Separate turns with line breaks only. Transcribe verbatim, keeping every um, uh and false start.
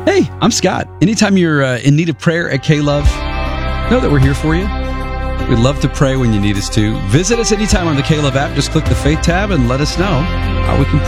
Hey, I'm Scott. Anytime you're uh, in need of prayer at K-Love, know that we're here for you. We'd love to pray when you need us to. Visit us anytime on the K-Love app. Just click the Faith tab and let us know how we can pray.